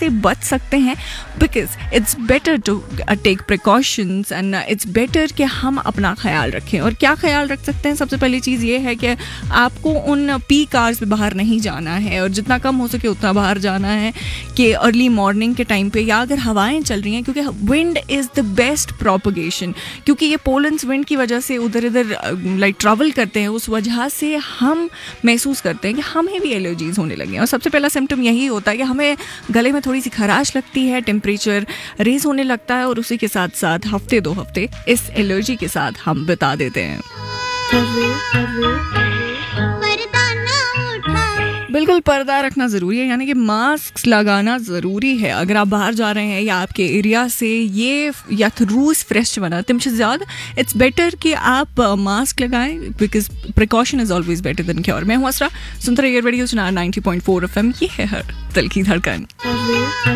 से बच सकते हैं, because it's better to take precautions and it's better कि हम अपना ख्याल रखें. और क्या ख्याल रख सकते हैं? सबसे पहली चीज़ ये है कि आपको उन पीक आवर्स पे बाहर नहीं जाना है, और जितना कम हो सके उतना बाहर जाना है कि अर्ली मॉर्निंग के टाइम पे, या अगर हवाएं चल रही हैं, क्योंकि wind is the best propagation. क्योंकि ये पोलन्स विंड की वजह से उधर इधर लाइक ट्रैवल करते हैं, उस वजह से हम महसूस करते हैं कि हमें भी एलर्जीज होने लगे हैं. और सबसे पहला सिम्टम यही होता है कि हमें गले में थोड़ी सी खराश लगती है, टेम्परेचर रेज होने लगता है, और उसी के साथ साथ हफ्ते 2 हफ्ते इस एलर्जी के साथ हम बिता देते हैं. बिल्कुल पर्दा रखना ज़रूरी है, यानी कि मास्क लगाना ज़रूरी है. अगर आप बाहर जा रहे हैं या आपके एरिया से ये या रूस फ्रेश बना तम से ज़्यादा इट्स बेटर कि आप मास्क लगाएं, because precaution is always better than cure. मैं हूँ असरा, सुनते रहिए रेडियो सुना 90.4 FM. ये है हर दिल की धड़कन.